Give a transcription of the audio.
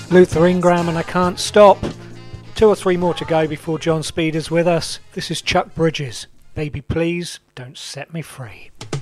Luther Ingram and I Can't Stop. 2 or 3 more to go before John Speed is with us. This is Chuck Bridges. Baby, please don't set me free.